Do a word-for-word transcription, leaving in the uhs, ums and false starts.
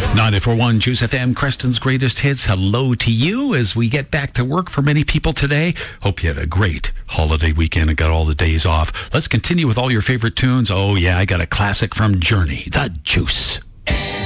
ninety-four point one Juice F M, Creston's greatest hits. Hello to you as we get back to work for many people today. Hope you had a great holiday weekend and got all the days off. Let's continue with all your favorite tunes. Oh, yeah, I got a classic from Journey, The Juice.